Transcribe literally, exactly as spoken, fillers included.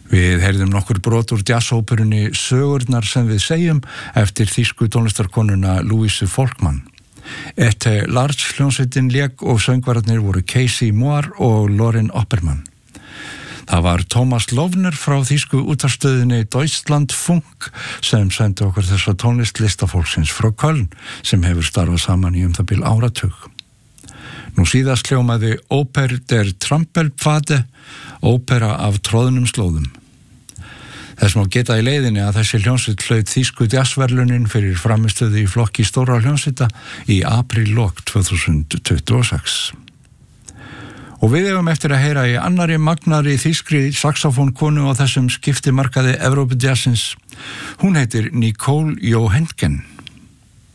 Við heyrðum nokkur brot úr jazzóperunni Sögurnar sem við segjum eftir þýsku tónlistarkonuna Louise Folkmann. Ette Large hljómsveitin lék og söngvararnir voru Casey Moore og Lorin Oppermann. Það var Thomas Lovner frá þýsku útvarpsstöðinni Deutschland Funk sem sendi okkur þessa tónlist listafólksins frá Köln sem hefur starfað saman í um það bil áratug. Nú síðast hljómaði Oper der Trampelpfade, ópera af tróðnum slóðum. Þess má geta í leiðinni að þessi hljómsveit hlaut þýsku jazzverðlaunin fyrir framistöðu í flokki stóra hljómsveita í apríllok tvö þúsund tuttugu og sex. Og við eigum eftir að heyra í annari magnari þýskri saxofónkonu á þessum skiptimarkaði Evrópujazzins. Hún heitir Nicole Johanken.